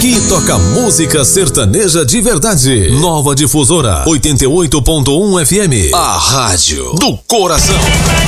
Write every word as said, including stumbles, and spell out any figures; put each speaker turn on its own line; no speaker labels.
Aqui toca música sertaneja de verdade. Nova Difusora, oitenta e oito ponto um F M. A rádio do coração.